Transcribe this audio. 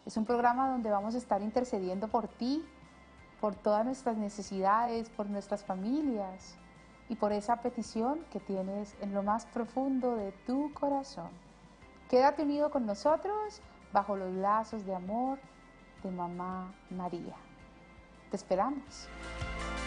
Es un programa donde vamos a estar intercediendo por ti, por todas nuestras necesidades, por nuestras familias y por esa petición que tienes en lo más profundo de tu corazón. Quédate unido con nosotros bajo los lazos de amor de Mamá María. Te esperamos.